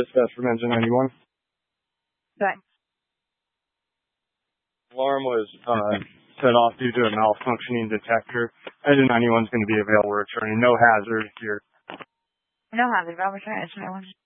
Dispatch from Engine 91. Thanks. Alarm was set off due to a malfunctioning detector. Engine 91 is going to be available returning. No hazard here. No hazard. I'll return Engine 91.